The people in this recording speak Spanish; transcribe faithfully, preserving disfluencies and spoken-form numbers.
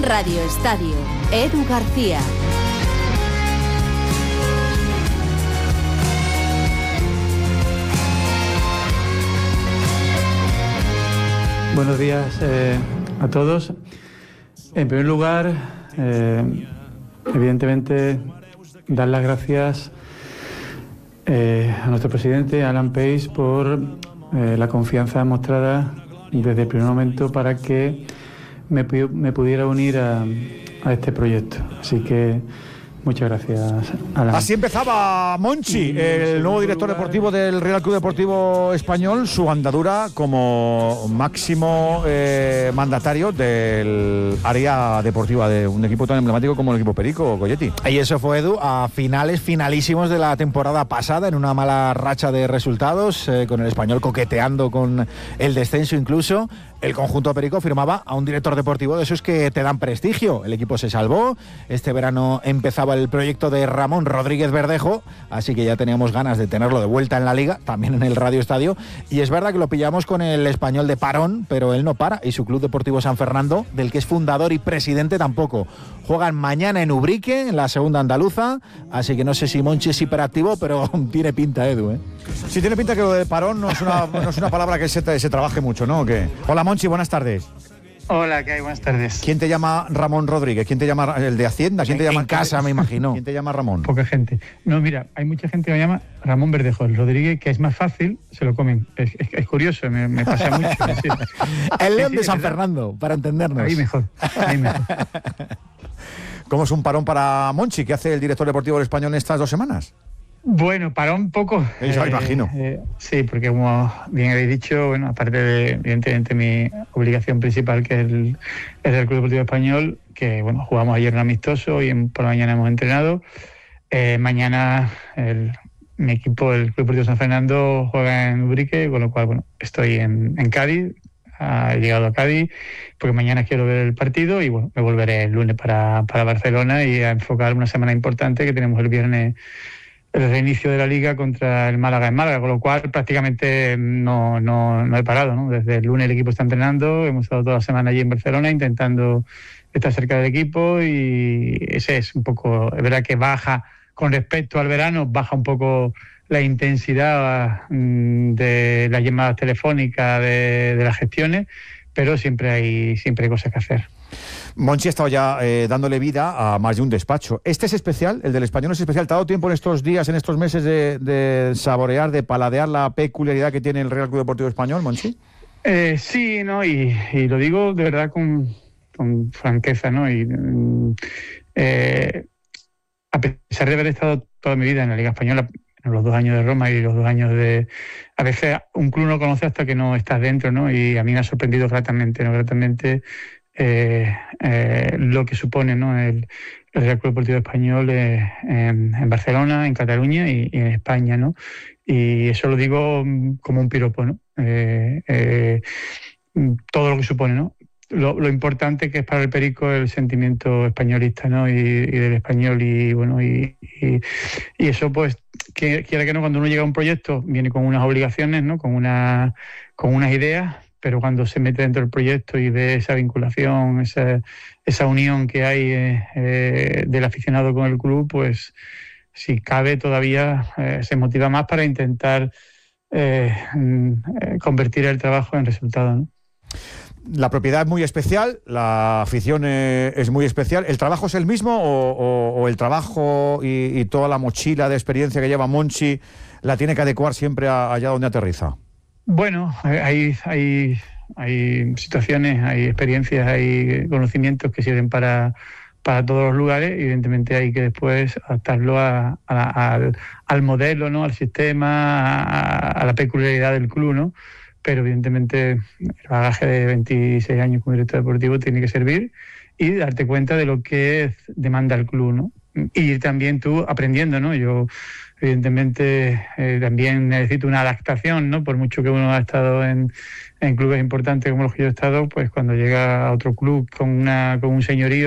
Radio Estadio, Edu García. Buenos días eh, a todos. En primer lugar, eh, evidentemente, dar las gracias eh, a nuestro presidente, Alan Pace, por eh, la confianza mostrada desde el primer momento para que me, me pudiera unir a, a este proyecto. Así que muchas gracias, Alan. Así empezaba Monchi, el nuevo director deportivo del Real Club Deportivo Español, su andadura como máximo eh, mandatario del área deportiva de un equipo tan emblemático como el equipo Perico, Goyetti. Y eso fue, Edu, a finales finalísimos de la temporada pasada, en una mala racha de resultados, eh, con el Español coqueteando con el descenso incluso. El conjunto Perico firmaba a un director deportivo de esos que te dan prestigio. El equipo se salvó. Este verano empezaba el proyecto de Ramón Rodríguez Verdejo, así que ya teníamos ganas de tenerlo de vuelta en la Liga, también en el Radio Estadio. Y es verdad que lo pillamos con el Español de parón, pero él no para, y su Club Deportivo San Fernando, del que es fundador y presidente, tampoco. Juegan mañana en Ubrique, en la segunda andaluza, así que no sé si Monchi es hiperactivo, pero tiene pinta, Edu, ¿eh? Sí, tiene pinta que lo de parón no es una, no es una palabra que se, se trabaje mucho, ¿no? ¿Qué? Hola, Monchi, buenas tardes. Hola, ¿qué hay? Buenas tardes. ¿Quién te llama Ramón Rodríguez? ¿Quién te llama el de Hacienda? ¿Quién te llama en casa, me imagino? ¿Quién te llama Ramón? Poca gente. No, mira, hay mucha gente que me llama Ramón Verdejo. El Rodríguez, que es más fácil, se lo comen. Es, es, es curioso, me, me pasa mucho. Es decir, el León sí, de sí, San ¿verdad? Fernando, para entendernos. Ahí mejor, ahí mejor. ¿Cómo es un parón para Monchi? ¿Qué hace el director deportivo del Español en estas dos semanas? Bueno, para un poco. Eso eh, imagino. Eh, sí, porque como bien habéis dicho, bueno, aparte de, evidentemente, mi obligación principal, que es el, es el Club Deportivo Español, que bueno, jugamos ayer un amistoso y en, por la mañana hemos entrenado. Eh, mañana el, mi equipo, el Club Deportivo San Fernando, juega en Ubrique, con lo cual, bueno, estoy en, en Cádiz. He llegado a Cádiz porque mañana quiero ver el partido y bueno, me volveré el lunes para, para Barcelona y a enfocar una semana importante que tenemos el viernes, el reinicio de la Liga contra el Málaga en Málaga, con lo cual prácticamente no, no, no he parado, ¿no? Desde el lunes el equipo está entrenando, hemos estado toda la semana allí en Barcelona intentando estar cerca del equipo y ese es un poco, es verdad que baja con respecto al verano, baja un poco la intensidad de las llamadas telefónicas, de, de las gestiones, pero siempre hay, siempre hay cosas que hacer. Monchi ha estado ya eh, dándole vida a más de un despacho. ¿Este es especial? ¿El del Español es especial? ¿Te ha dado tiempo en estos días, en estos meses de, de saborear, de paladear la peculiaridad que tiene el Real Club Deportivo Español, Monchi? Eh, sí, ¿no? Y, y lo digo de verdad con, con franqueza, ¿no? Y, eh, a pesar de haber estado toda mi vida en la Liga Española, en los dos años de Roma y los dos años de... A veces un club no conoce hasta que no estás dentro, ¿no? Y a mí me ha sorprendido gratamente, ¿no? Gratamente eh, eh, lo que supone, ¿no? El, el Real Club Deportivo Español eh, en, en Barcelona, en Cataluña y, y en España, ¿no? Y eso lo digo como un piropo, ¿no? Eh, eh, todo lo que supone, ¿no? Lo, lo importante que es para el Perico el sentimiento españolista, ¿no? Y, y del español y bueno y, y, y eso pues que, quiera que no, cuando uno llega a un proyecto viene con unas obligaciones, ¿no? Con una con unas ideas, pero cuando se mete dentro del proyecto y ve esa vinculación, esa, esa unión que hay eh, eh, del aficionado con el club, pues si cabe todavía eh, se motiva más para intentar eh, eh, convertir el trabajo en resultado, ¿no? La propiedad es muy especial, la afición eh, es muy especial. ¿El trabajo es el mismo o, o, o el trabajo y, y toda la mochila de experiencia que lleva Monchi la tiene que adecuar siempre a, allá donde aterriza? Bueno, hay, hay, hay situaciones, hay experiencias, hay conocimientos que sirven para, para todos los lugares. Evidentemente hay que después adaptarlo a, a, al, al modelo, ¿no? Al sistema, a, a la peculiaridad del club, ¿no? Pero evidentemente el bagaje de veintiséis años como director deportivo tiene que servir y darte cuenta de lo que demanda el club, ¿no? Y también tú aprendiendo, ¿no? Yo evidentemente eh, también necesito una adaptación, ¿no? Por mucho que uno ha estado en, en clubes importantes como los que yo he estado, pues cuando llega a otro club con una con un señorío